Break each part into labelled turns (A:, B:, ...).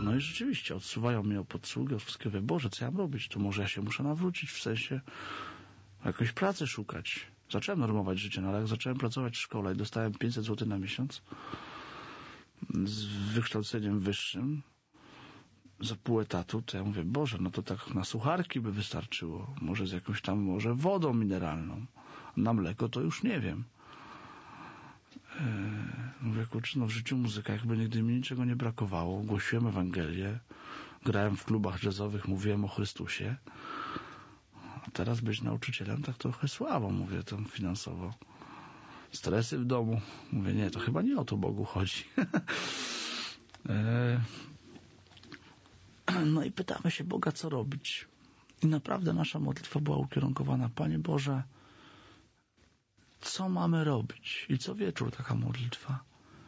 A: No i rzeczywiście odsuwają mnie o podsługę, wszystkie Boże, co ja mam robić? To może ja się muszę nawrócić, w sensie jakąś pracę szukać. Zacząłem normować życie, no ale jak zacząłem pracować w szkole i dostałem 500 zł na miesiąc z wykształceniem wyższym za pół etatu, to ja mówię, Boże, no to tak na sucharki by wystarczyło. Może z jakąś tam, może wodą mineralną. Na mleko to już nie wiem. Mówię, kurczę, no w życiu muzyka, jakby nigdy mi niczego nie brakowało. Głosiłem Ewangelię, grałem w klubach jazzowych, mówiłem o Chrystusie. A teraz być nauczycielem tak trochę słabo, mówię, tam finansowo. Stresy w domu. Mówię, nie, to chyba nie o to Bogu chodzi. No i pytamy się Boga, co robić. I naprawdę nasza modlitwa była ukierunkowana, Panie Boże, co mamy robić? I co wieczór taka modlitwa.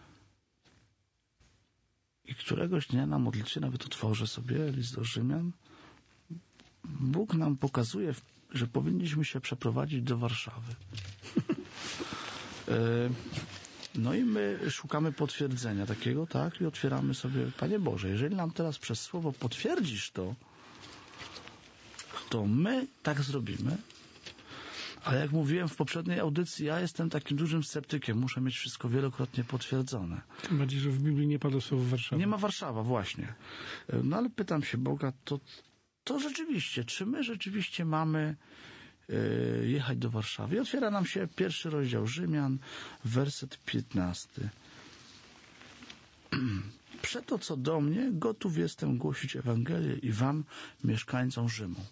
A: I któregoś dnia na modlitwie, nawet otworzę sobie list do Rzymian, Bóg nam pokazuje, że powinniśmy się przeprowadzić do Warszawy. No i my szukamy potwierdzenia takiego, tak? I otwieramy sobie, Panie Boże, jeżeli nam teraz przez słowo potwierdzisz to my tak zrobimy. Ale jak mówiłem w poprzedniej audycji, ja jestem takim dużym sceptykiem. Muszę mieć wszystko wielokrotnie potwierdzone.
B: Tym bardziej, że w Biblii nie pada słowo Warszawa.
A: Nie ma Warszawa, właśnie. No ale pytam się Boga, to rzeczywiście, czy my rzeczywiście mamy jechać do Warszawy? I otwiera nam się 1 rozdział Rzymian, werset 15. Przeto co do mnie, gotów jestem głosić Ewangelię i wam, mieszkańcom Rzymu.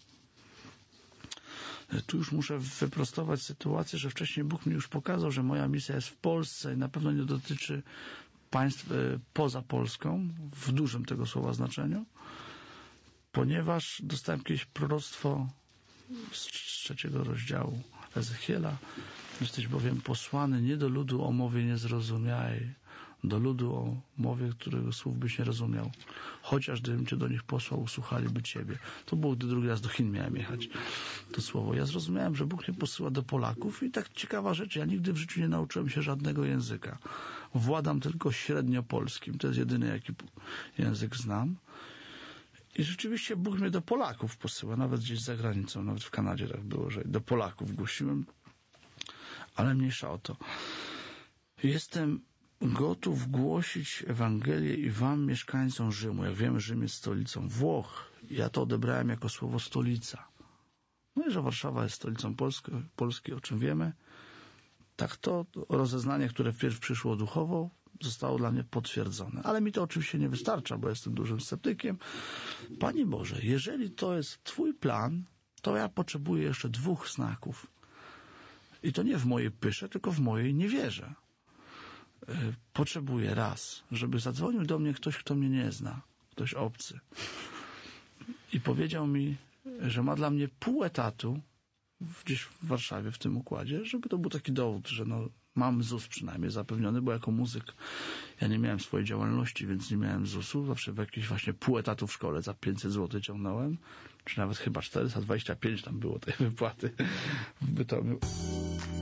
A: Tu już muszę wyprostować sytuację, że wcześniej Bóg mi już pokazał, że moja misja jest w Polsce i na pewno nie dotyczy państw poza Polską, w dużym tego słowa znaczeniu, ponieważ dostałem kiedyś proroctwo z 3 rozdziału Ezechiela. Jesteś bowiem posłany nie do ludu o mowie niezrozumiałej, do ludu o mowie, którego słów byś nie rozumiał. Chociaż gdybym cię do nich posłał, usłuchaliby ciebie. To było, gdy drugi raz do Chin miałem jechać. To słowo. Ja zrozumiałem, że Bóg mnie posyła do Polaków i tak ciekawa rzecz, ja nigdy w życiu nie nauczyłem się żadnego języka. Władam tylko średnio polskim. To jest jedyny, jaki język znam. I rzeczywiście Bóg mnie do Polaków posyła, nawet gdzieś za granicą, nawet w Kanadzie tak było, że do Polaków głosiłem, ale mniejsza o to. Jestem gotów głosić Ewangelię i wam, mieszkańcom Rzymu. Jak wiemy, Rzym jest stolicą Włoch. Ja to odebrałem jako słowo stolica. No i że Warszawa jest stolicą Polski, o czym wiemy. Tak to rozeznanie, które wpierw przyszło duchowo, zostało dla mnie potwierdzone. Ale mi to oczywiście nie wystarcza, bo jestem dużym sceptykiem. Panie Boże, jeżeli to jest Twój plan, to ja potrzebuję jeszcze 2 znaków. I to nie w mojej pysze, tylko w mojej niewierze. Potrzebuję raz, żeby zadzwonił do mnie ktoś, kto mnie nie zna, ktoś obcy. I powiedział mi, że ma dla mnie pół etatu gdzieś w Warszawie w tym układzie, żeby to był taki dowód, że no, mam ZUS przynajmniej zapewniony, bo jako muzyk ja nie miałem swojej działalności, więc nie miałem ZUS-u. Zawsze w jakieś właśnie pół etatu w szkole za 500 zł ciągnąłem, czy nawet chyba 425 tam było tej wypłaty w Bytomiu.